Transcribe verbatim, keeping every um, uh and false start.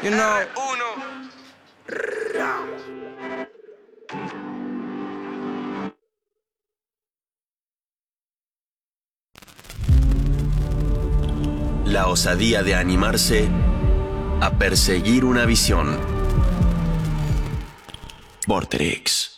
You know. R uno. La osadía de animarse a perseguir una visión. Vorterix.